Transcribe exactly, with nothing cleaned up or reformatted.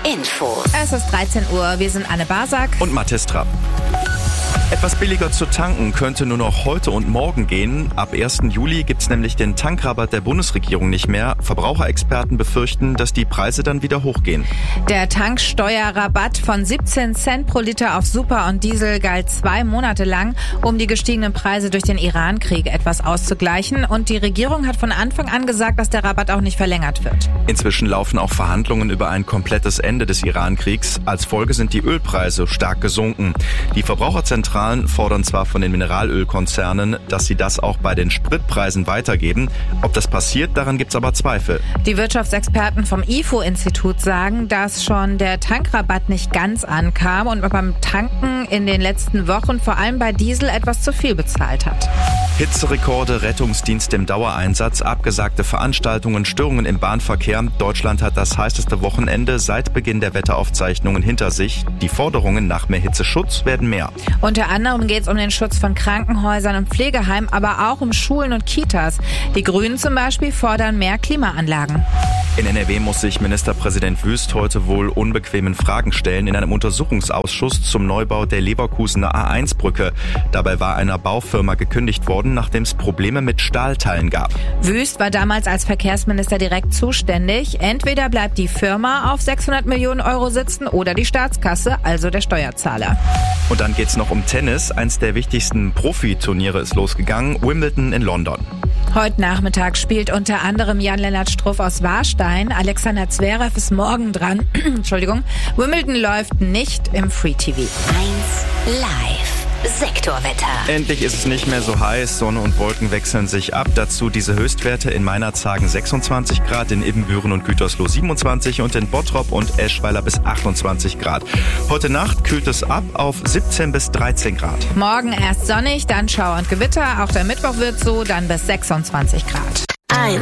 Infos. Es ist dreizehn Uhr, wir sind Anne Basak und Mathis Trapp. Etwas billiger zu tanken könnte nur noch heute und morgen gehen. Ab ersten Juli gibt's nämlich den Tankrabatt der Bundesregierung nicht mehr. Verbraucherexperten befürchten, dass die Preise dann wieder hochgehen. Der Tanksteuerrabatt von siebzehn Cent pro Liter auf Super und Diesel galt zwei Monate lang, um die gestiegenen Preise durch den Iran-Krieg etwas auszugleichen. Und die Regierung hat von Anfang an gesagt, dass der Rabatt auch nicht verlängert wird. Inzwischen laufen auch Verhandlungen über ein komplettes Ende des Iran-Kriegs. Als Folge sind die Ölpreise stark gesunken. Die Verbraucherzentralen fordern zwar von den Mineralölkonzernen, dass sie das auch bei den Spritpreisen weitergeben. Ob das passiert, daran gibt's aber Zweifel. Die Wirtschaftsexperten vom I F O-Institut sagen, dass schon der Tankrabatt nicht ganz ankam und man beim Tanken in den letzten Wochen vor allem bei Diesel etwas zu viel bezahlt hat. Hitzerekorde, Rettungsdienst im Dauereinsatz, abgesagte Veranstaltungen, Störungen im Bahnverkehr. Deutschland hat das heißeste Wochenende seit Beginn der Wetteraufzeichnungen hinter sich. Die Forderungen nach mehr Hitzeschutz werden mehr. Unter anderem geht es um den Schutz von Krankenhäusern und Pflegeheimen, aber auch um Schulen und Kitas. Die Grünen zum Beispiel fordern mehr Klimaanlagen. In N R W muss sich Ministerpräsident Wüst heute wohl unbequemen Fragen stellen in einem Untersuchungsausschuss zum Neubau der Leverkusener A eins Brücke. Dabei war einer Baufirma gekündigt worden, nachdem es Probleme mit Stahlteilen gab. Wüst war damals als Verkehrsminister direkt zuständig. Entweder bleibt die Firma auf sechshundert Millionen Euro sitzen oder die Staatskasse, also der Steuerzahler. Und dann geht's noch um Tennis. Eins der wichtigsten Profiturniere ist losgegangen, Wimbledon in London. Heute Nachmittag spielt unter anderem Jan-Lennart Struff aus Warstein. Alexander Zverev ist morgen dran. Entschuldigung. Wimbledon läuft nicht im Free-T V. eins Live. Sektorwetter. Endlich ist es nicht mehr so heiß, Sonne und Wolken wechseln sich ab. Dazu diese Höchstwerte in Meinerzhagen sechsundzwanzig Grad, in Ibbenbüren und Gütersloh siebenundzwanzig und in Bottrop und Eschweiler bis achtundzwanzig Grad. Heute Nacht kühlt es ab auf siebzehn bis dreizehn Grad. Morgen erst sonnig, dann Schauer und Gewitter. Auch der Mittwoch wird so, dann bis sechsundzwanzig Grad.